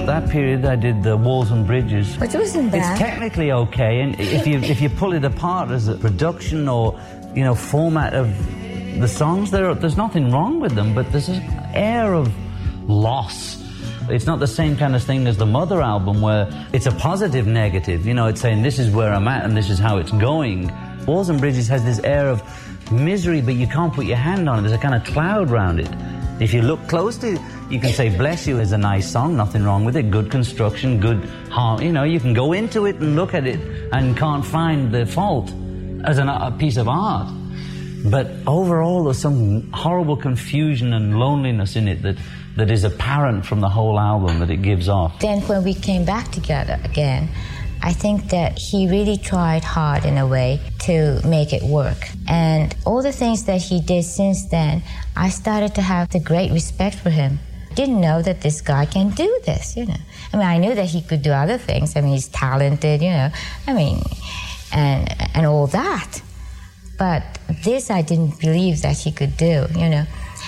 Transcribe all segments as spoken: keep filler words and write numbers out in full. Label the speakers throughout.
Speaker 1: That period I did the Walls and Bridges.
Speaker 2: Which wasn't bad.
Speaker 1: It's technically okay, and if you if you pull it apart as a production or, you know, format of the songs, there there's nothing wrong with them, but there's an air of loss. It's not the same kind of thing as the Mother album where it's a positive negative, you know, it's saying this is where I'm at and this is how it's going. Walls and Bridges has this air of misery, but you can't put your hand on it. There's a kind of cloud around it. If you look closely, you can say Bless You is a nice song, nothing wrong with it, good construction, good harm, you know, you can go into it and look at it and can't find the fault as an, a piece of art. But overall, there's some horrible confusion and loneliness in it that, that is apparent from the whole album that it gives off.
Speaker 2: Then when we came back together again, I think that he really tried hard in a way to make it work. And all the things that he did since then, I started to have the great respect for him. Didn't know that this guy can do this, you know. I mean, I knew that he could do other things. I mean, he's talented, you know. I mean, and and all that. But this I didn't believe that he could do, you know.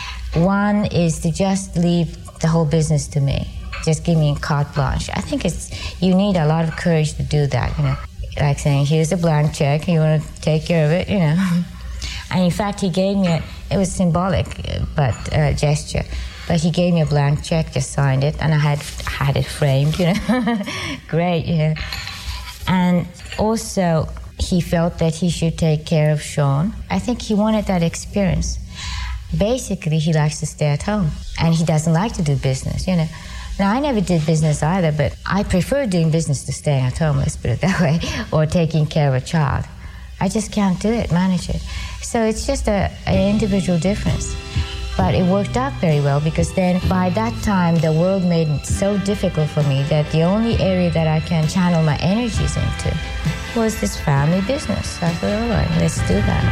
Speaker 2: One is to just leave the whole business to me. Just give me carte blanche. I think it's, you need a lot of courage to do that, you know. Like saying, here's a blank check, you want to take care of it, you know. And in fact, he gave me a, it was symbolic, but uh, gesture. But he gave me a blank check, just signed it, and I had had it framed, you know. Great, you know. And also, he felt that he should take care of Sean. I think he wanted that experience. Basically, he likes to stay at home, and he doesn't like to do business, you know. Now, I never did business either, but I prefer doing business to staying at home, let's put it that way, or taking care of a child. I just can't do it, manage it. So it's just a, an individual difference. But it worked out very well because then by that time, the world made it so difficult for me that the only area that I can channel my energies into was this family business. So I thought, all right, let's do that.